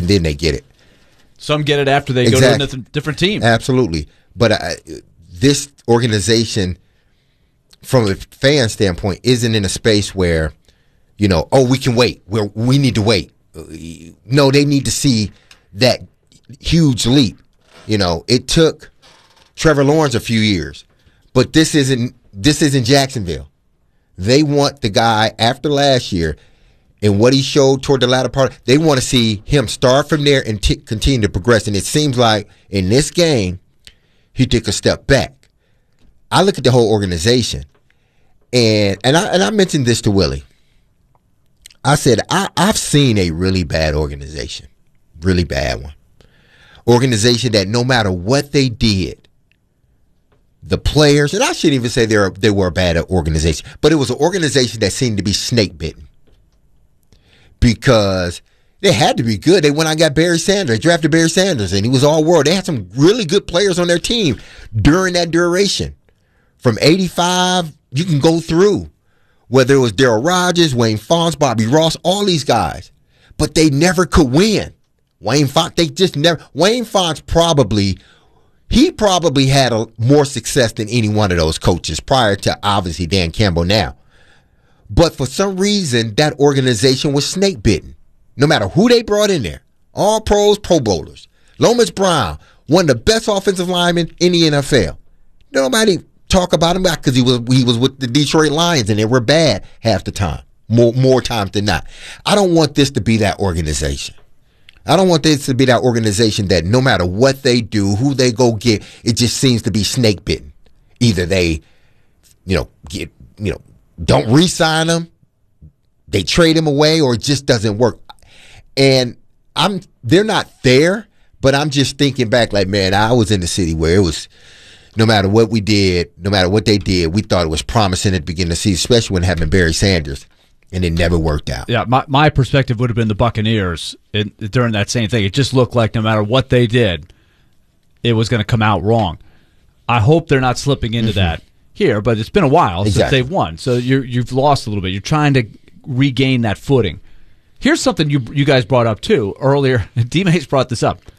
and then they get it. Some get it after they go to a different team. Absolutely. But this organization, from a fan standpoint, isn't in a space where, we can wait. We need to wait. No, they need to see that huge leap. It took Trevor Lawrence a few years, but this isn't Jacksonville. They want the guy after last year and what he showed toward the latter part. They want to see him start from there and continue to progress. And it seems like in this game, he took a step back. I look at the whole organization, and I mentioned this to Willie. I said, I've seen a really bad organization, really bad one. Organization that no matter what they did, the players, and I shouldn't even say they were a bad organization, but it was an organization that seemed to be snake bitten because they had to be good. They went out and got Barry Sanders, drafted Barry Sanders, and he was all world. They had some really good players on their team during that duration. From 85, you can go through. Whether it was Darryl Rogers, Wayne Fontes, Bobby Ross, all these guys. But they never could win. Wayne Fontes probably had more success than any one of those coaches prior to, obviously, Dan Campbell now. But for some reason, that organization was snake bitten. No matter who they brought in there. All pros, Pro Bowlers. Lomas Brown, one of the best offensive linemen in the NFL. Nobody talk about him because he was with the Detroit Lions and they were bad half the time, more times than not. I don't want this to be that organization. I don't want this to be that organization that no matter what they do, who they go get, it just seems to be snake bitten. Either they, don't re-sign them, they trade him away, or it just doesn't work. And they're not there, but I'm just thinking back like, man, I was in the city where it was. No matter what we did, no matter what they did, we thought it was promising at the beginning of the season, especially when having Barry Sanders, and it never worked out. Yeah, my perspective would have been the Buccaneers during that same thing. It just looked like no matter what they did, it was going to come out wrong. I hope they're not slipping into that here, but it's been a while since they've won, so you've lost a little bit. You're trying to regain that footing. Here's something you guys brought up, too, earlier. D-Mace brought this up.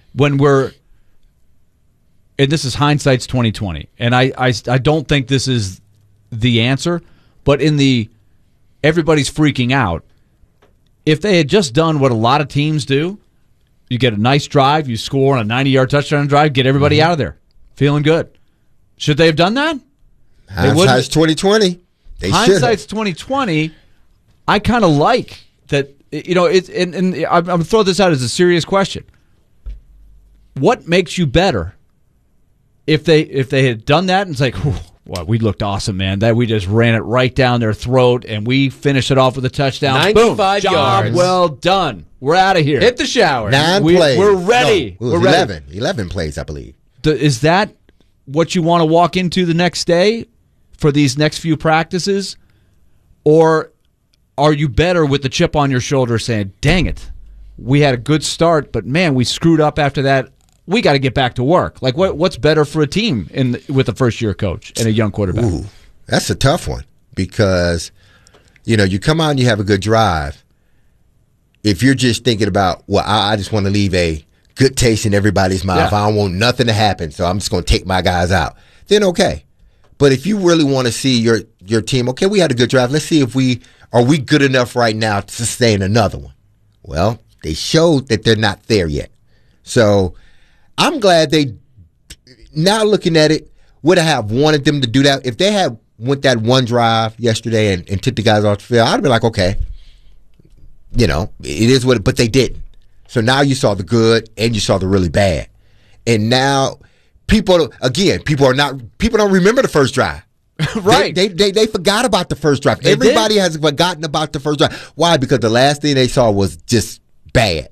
And this is hindsight's 2020, and I don't think this is the answer, but everybody's freaking out. If they had just done what a lot of teams do, you get a nice drive, you score on a 90-yard touchdown drive, get everybody out of there, feeling good. Should they have done that? Hindsight's 2020. Hindsight's 2020. I kind of like that. And I'm going to throw this out as a serious question. What makes you better? If they had done that and it's like, well, we looked awesome, man. That we just ran it right down their throat and we finished it off with a touchdown. 95 Boom, yards. Job well done. We're out of here. Hit the shower. 9 plays. We're ready. No, it was we're 11. Ready. 11 plays, I believe. Is that what you want to walk into the next day for these next few practices? Or are you better with the chip on your shoulder saying, dang it, we had a good start, but man, we screwed up after that. We got to get back to work. Like, what's better for a team with a first-year coach and a young quarterback? Ooh, that's a tough one because, you come out and you have a good drive. If you're just thinking about, well, I just want to leave a good taste in everybody's mouth. Yeah. I don't want nothing to happen, so I'm just going to take my guys out. Then okay. But if you really want to see your team, okay, we had a good drive. Let's see if are we good enough right now to sustain another one. Well, they showed that they're not there yet. So I'm glad now looking at it, would I have wanted them to do that? If they had went that one drive yesterday and took the guys off the field, I'd have been like, okay, it is what, but they didn't. So now you saw the good and you saw the really bad. And now people don't remember the first drive. Right. They forgot about the first drive. Everybody has forgotten about the first drive. Why? Because the last thing they saw was just bad.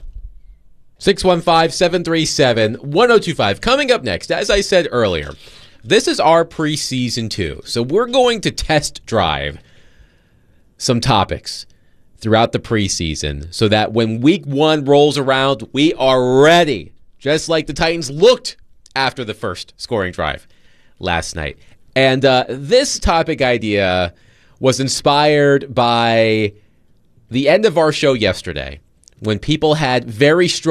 615-737-1025. Coming up next, as I said earlier, this is our preseason too. So we're going to test drive some topics throughout the preseason so that when week 1 rolls around, we are ready, just like the Titans looked after the first scoring drive last night. And this topic idea was inspired by the end of our show yesterday when people had very strong